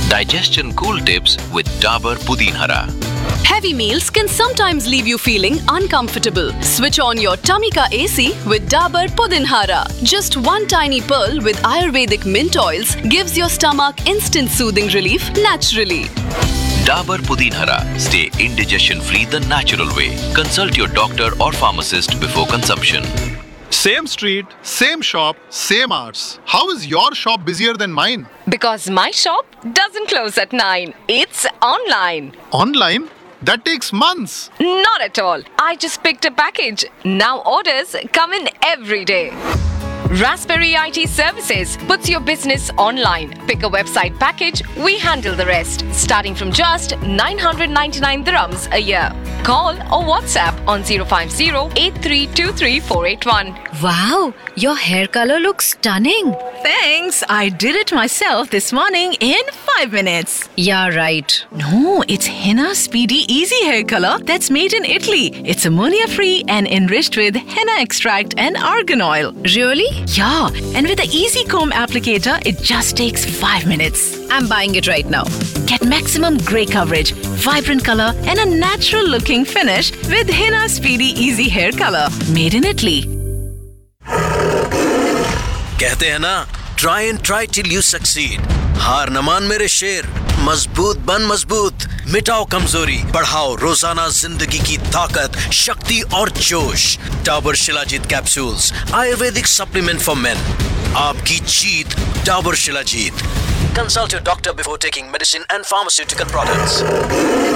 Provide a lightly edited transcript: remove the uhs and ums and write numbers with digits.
Digestion cool tips with Dabur Pudin Hara. Heavy meals can sometimes leave you feeling uncomfortable. Switch on your tummy ka AC with Dabur Pudin Hara. Just one tiny pearl with Ayurvedic mint oils gives your stomach instant soothing relief naturally. Dabur Pudin Hara. Stay indigestion free the natural way. Consult your doctor or pharmacist before consumption. Same street, same shop, same hours. How is your shop busier than mine? Because my shop doesn't close at 9. It's online. Online? That takes months. Not at all. I just picked a package. Now orders come in every day. Raspberry IT Services puts your business online. Pick a website package, we handle the rest. Starting from just 999 dirhams a year. Call or WhatsApp on 050-8323-481. Wow, your hair color looks stunning. Thanks. I did it myself this morning in 5 minutes. Yeah, right. No, it's Henna Speedy Easy Hair Color that's made in Italy. It's ammonia-free and enriched with henna extract and argan oil. Really? Yeah, and with the Easy Comb applicator, it just takes 5 minutes. I'm buying it right now. Get maximum grey coverage, vibrant color, and a natural-looking finish with Henna Speedy Easy Hair Color, made in Italy. कहते हैं ना, try and try till you succeed. हार न मान मेरे शेर, मजबूत बन मजबूत, मिटाओ कमजोरी, बढ़ाओ रोजाना जिंदगी की ताकत, शक्ति और जोश. Dabur shilajit capsules, Ayurvedic supplement for main. आपकी जीत, Dabur shilajit. Consult your doctor before taking medicine and pharmaceutical products.